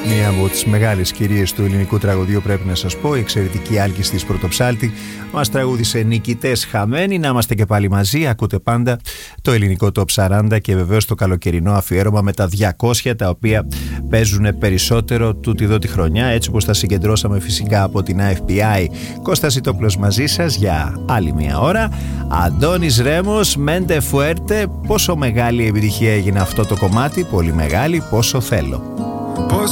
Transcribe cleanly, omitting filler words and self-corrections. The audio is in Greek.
Μία από τις μεγάλες κυρίες του ελληνικού τραγωδίου, πρέπει να σας πω, η εξαιρετική Άλκης της Πρωτοψάλτη, μας τραγούδισε «Νικητές χαμένοι». Να είμαστε και πάλι μαζί. Ακούτε πάντα το ελληνικό Top 40 και βεβαίως το καλοκαιρινό αφιέρωμα με τα 200 τα οποία παίζουν περισσότερο τούτη εδώ τη χρονιά, έτσι όπως τα συγκεντρώσαμε φυσικά από την AFPI. Κώστας Ιτόπουλος μαζί σας για άλλη μια ώρα. Αντώνης Ρέμος, Μέντε Φουέρτε. Πόσο μεγάλη επιτυχία έγινε αυτό το κομμάτι? Πολύ μεγάλη. Πόσο θέλω. Πόσο